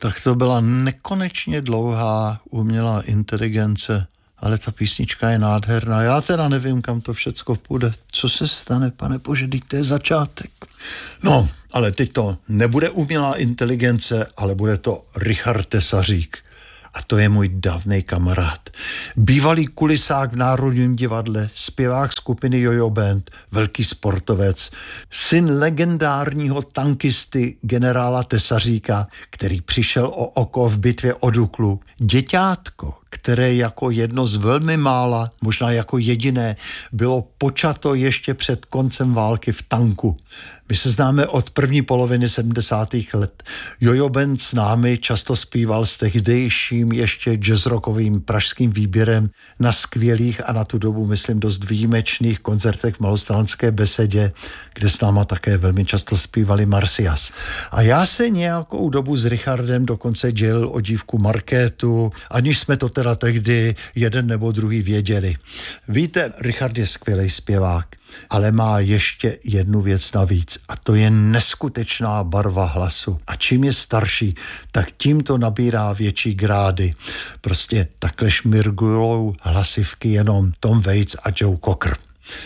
Tak to byla nekonečně dlouhá umělá inteligence, ale ta písnička je nádherná. Já teda nevím, kam to všecko půjde. Co se stane, pane Bože, to je začátek. No, ale teď to nebude umělá inteligence, ale bude to Richard Tesařík. A to je můj dávnej kamarád. Bývalý kulisák v Národním divadle, zpěvák skupiny Jojo Band, velký sportovec, syn legendárního tankisty generála Tesaříka, který přišel o oko v bitvě o Duklu. Děťátko, které jako jedno z velmi mála, možná jako jediné, bylo počato ještě před koncem války v tanku. My se známe od první poloviny 70. let. Jojo Band s námi často zpíval s tehdejším ještě jazzrockovým pražským výběrem na skvělých a na tu dobu, myslím, dost výjimečných koncertech v Malostranské besedě, kde s náma také velmi často zpívali Marcias. A já se nějakou dobu s Richardem dokonce dělil o dívku Markétu, aniž jsme to teda tehdy jeden nebo druhý věděli. Víte, Richard je skvělý zpěvák, ale má ještě jednu věc navíc a to je neskutečná barva hlasu. A čím je starší, tak tím to nabírá větší grády. Prostě takhle šmirgujou hlasivky jenom Tom Waits a Joe Cocker.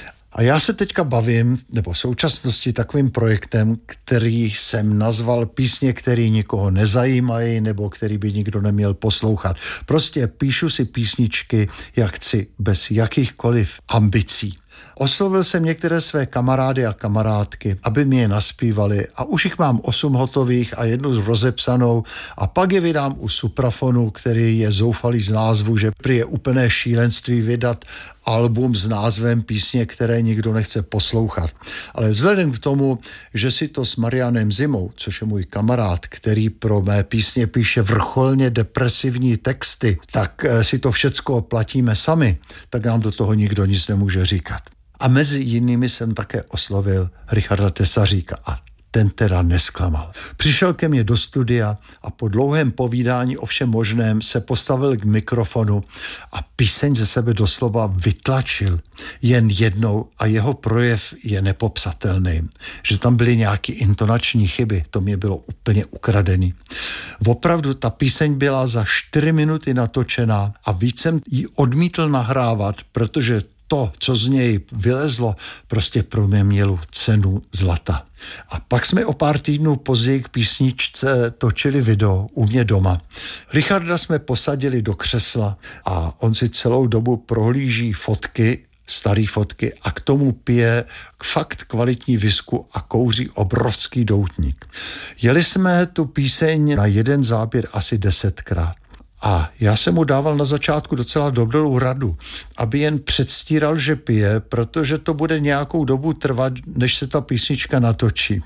A já se teďka bavím, nebo v současnosti takovým projektem, který jsem nazval písně, které nikoho nezajímají, nebo který by nikdo neměl poslouchat. Prostě píšu si písničky, jak chci, bez jakýchkoliv ambicí. Oslovil jsem některé své kamarády a kamarádky, aby mi je naspívali a už jich mám 8 hotových a jednu rozepsanou a pak je vydám u Suprafonu, který je zoufalý z názvu, že prý je úplné šílenství vydat album s názvem písně, které nikdo nechce poslouchat. Ale vzhledem k tomu, že si to s Marianem Zimou, což je můj kamarád, který pro mé písně píše vrcholně depresivní texty, tak si to všecko platíme sami, tak nám do toho nikdo nic nemůže říkat. A mezi jinými jsem také oslovil Richarda Tesaříka a ten teda nesklamal. Přišel ke mně do studia a po dlouhém povídání o všem možném se postavil k mikrofonu a píseň ze sebe doslova vytlačil jen jednou a jeho projev je nepopsatelný. Že tam byly nějaké intonační chyby, to mě bylo úplně ukradený. Opravdu ta píseň byla za 4 minuty natočená a víc jsem ji odmítl nahrávat, protože to, co z něj vylezlo, prostě pro mě mělo cenu zlata. A pak jsme o pár týdnů později k písničce točili video u mě doma. Richarda jsme posadili do křesla a on si celou dobu prohlíží fotky, starý fotky a k tomu pije fakt kvalitní visku a kouří obrovský doutník. Jeli jsme tu píseň na jeden záběr asi 10krát. A já jsem mu dával na začátku docela dobrou radu, aby jen předstíral, že pije, protože to bude nějakou dobu trvat, než se ta písnička natočí.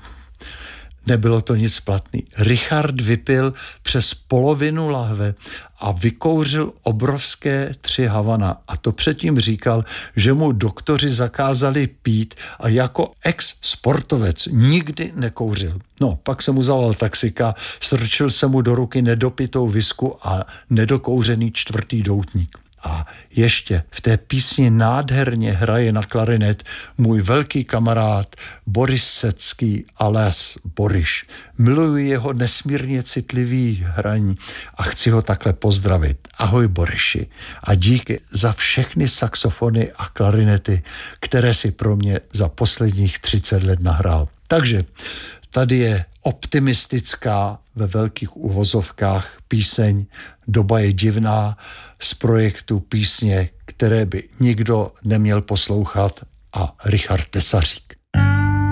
Nebylo to nic platný. Richard vypil přes polovinu lahve a vykouřil obrovské 3 Havana. A to předtím říkal, že mu doktoři zakázali pít a jako ex-sportovec nikdy nekouřil. No, pak jsem mu zavolal taxika, strčil jsem mu do ruky nedopitou visku a nedokouřený 4. doutník. A ještě v té písni nádherně hraje na klarinet můj velký kamarád Boris Secký alias Boriš. Miluji jeho nesmírně citlivý hraní a chci ho takhle pozdravit. Ahoj Boriši a díky za všechny saxofony a klarinety, které si pro mě za posledních 30 let nahrál. Takže tady je optimistická ve velkých uvozovkách píseň Doba je divná z projektu písně, které by nikdo neměl poslouchat a Richard Tesařík.